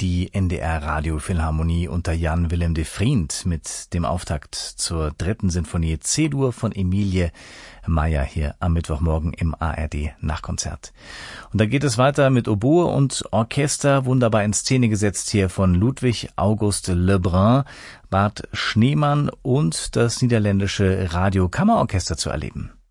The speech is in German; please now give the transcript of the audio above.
die NDR Radiophilharmonie unter Jan Willem de Vriend mit dem Auftakt zur 3. Sinfonie C-Dur von Emilie Meyer hier am Mittwochmorgen im ARD Nachkonzert. Und da geht es weiter mit Oboe und Orchester, wunderbar in Szene gesetzt hier von Ludwig August Lebrun, Bart Schneemann und das niederländische Radiokammerorchester zu erleben.